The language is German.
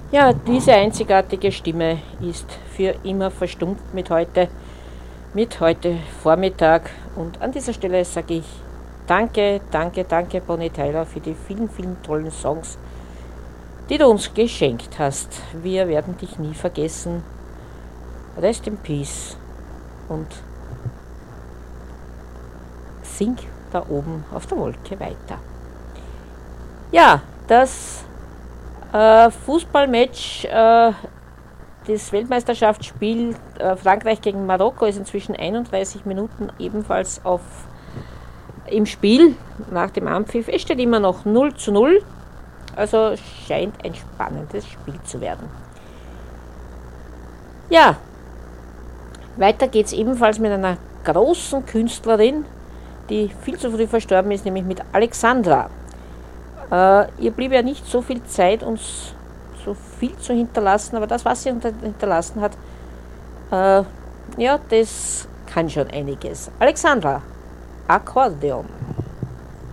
Ja, diese einzigartige Stimme ist für immer verstummt mit heute Vormittag. Und an dieser Stelle sage ich danke, danke, danke, Bonnie Tyler, für die vielen, vielen tollen Songs, die du uns geschenkt hast. Wir werden dich nie vergessen. Rest in Peace und sing da oben auf der Wolke weiter. Ja, das Fußballmatch, das Weltmeisterschaftsspiel Frankreich gegen Marokko ist inzwischen 31 Minuten ebenfalls im Spiel nach dem Anpfiff. Es steht immer noch 0:0, also scheint ein spannendes Spiel zu werden. Ja, weiter geht's ebenfalls mit einer großen Künstlerin, die viel zu früh verstorben ist, nämlich mit Alexandra. Ihr blieb ja nicht so viel Zeit, uns so viel zu hinterlassen, aber das, was sie hinterlassen hat, ja, das kann schon einiges. Alexandra, Akkordeon.